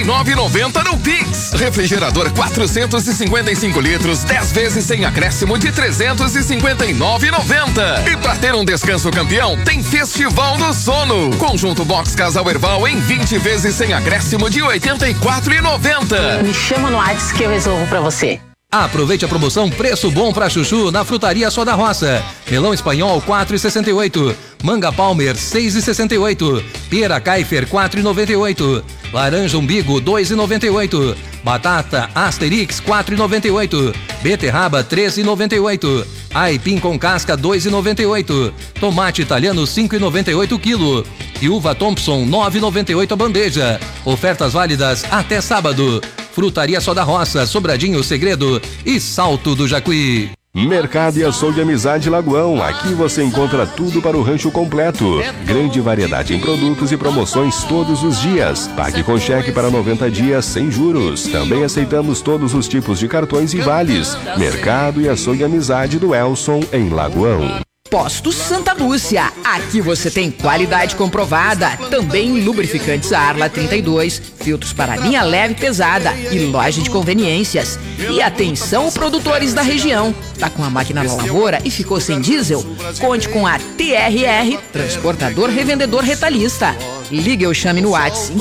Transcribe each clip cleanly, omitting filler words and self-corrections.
59,90 no Pix. Refrigerador 455 litros, 10 vezes sem acréscimo de 359,90. E pra ter um descanso campeão, tem Festival do Sono. Conjunto Box Casal Herval em 20 vezes sem acréscimo de 84,90. Me chama no WhatsApp que eu resolvo pra você. Aproveite a promoção Preço Bom pra Chuchu na Frutaria Só da Roça. Melão espanhol 4,68. Manga Palmer 6,68. Pera Kaifer 4,98. Laranja Umbigo 2,98. Batata Asterix 4,98. Beterraba 13,98. Aipim com casca 2,98. Tomate italiano 5,98 quilo. E uva Thompson 9,98 a bandeja. Ofertas válidas até sábado. Frutaria Só da Roça, Sobradinho, Segredo e Salto do Jacuí. Mercado e Açougue Amizade Lagoão. Aqui você encontra tudo para o rancho completo. Grande variedade em produtos e promoções todos os dias. Pague com cheque para 90 dias sem juros. Também aceitamos todos os tipos de cartões e vales. Mercado e Açougue Amizade do Elson, em Lagoão. Postos Santa Lúcia, aqui você tem qualidade comprovada, também lubrificantes Arla 32, filtros para linha leve e pesada e loja de conveniências. E atenção produtores da região, tá com a máquina na lavoura e ficou sem diesel? Conte com a TRR, transportador revendedor retalhista. Ligue ou chame no WhatsApp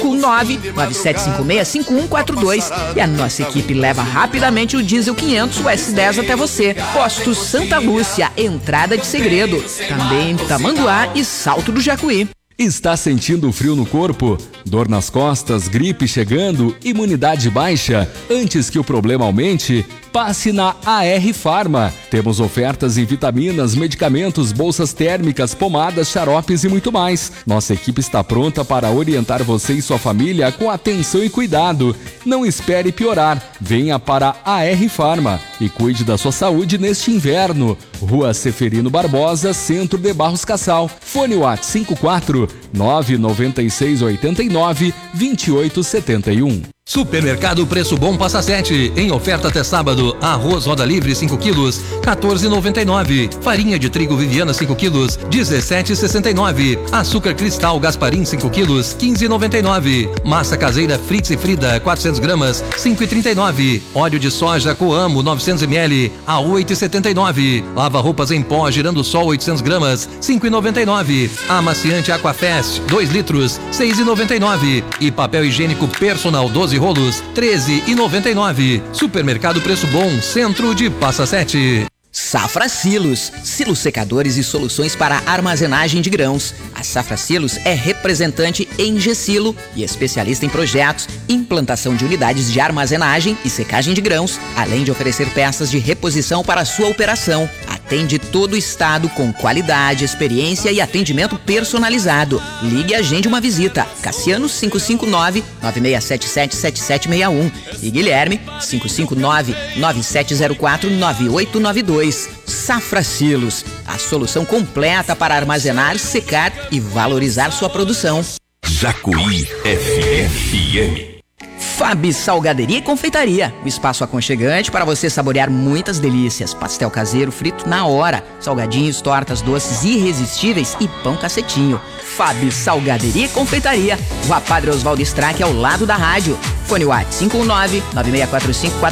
51997565142 e a nossa equipe leva rapidamente o diesel 500 o S10 até você. Postos Santa Lúcia, entrada de Segredo, também em Tamanduá e Salto do Jacuí. Está sentindo frio no corpo? Dor nas costas, gripe chegando, imunidade baixa? Antes que o problema aumente, passe na AR Farma. Temos ofertas em vitaminas, medicamentos, bolsas térmicas, pomadas, xaropes e muito mais. Nossa equipe está pronta para orientar você e sua família com atenção e cuidado. Não espere piorar. Venha para a AR Farma e cuide da sua saúde neste inverno. Rua Seferino Barbosa, Centro de Barros Cassal. Fone WhatsApp 54 99689 2871. Supermercado Preço Bom Passa 7, em oferta até sábado, arroz roda livre 5 quilos, 14,99, farinha de trigo Viviana 5 quilos, 17,69, açúcar cristal Gasparim 5 quilos, 15,99, massa caseira Fritz e Frida 400 gramas, 5,39, óleo de soja Coamo 900 ml, a 8,79, lava roupas em pó Girando Sol 800 gramas, 5,99, amaciante Aquafest 2 litros, 6,99 e papel higiênico Personal 12 rolos, 13,99. Supermercado Preço Bom, Centro de Passa 7. Safra Silos, silos secadores e soluções para armazenagem de grãos. A Safra Silos é representante em G-Silo e especialista em projetos, implantação de unidades de armazenagem e secagem de grãos, além de oferecer peças de reposição para a sua operação. Atende todo o estado com qualidade, experiência e atendimento personalizado. Ligue e agende uma visita. Cassiano 559-9677-7761 e Guilherme 559-9704-9892. Safra Silos, a solução completa para armazenar, secar e valorizar sua produção. Jacuí FM. Fabi Salgaderia e Confeitaria, um espaço aconchegante para você saborear muitas delícias. Pastel caseiro frito na hora, salgadinhos, tortas doces irresistíveis e pão cacetinho. Fabi Salgaderia e Confeitaria, Rua Padre Oswaldo Strack, ao lado da rádio. Fone WhatsApp 519-9645